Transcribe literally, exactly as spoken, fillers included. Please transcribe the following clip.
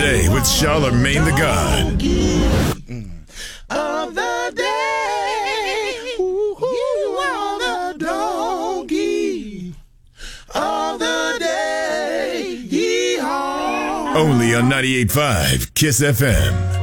day with Charlemagne the God. Of the day, you are the donkey of the day. Yeehaw. Only on ninety-eight point five Kiss F M.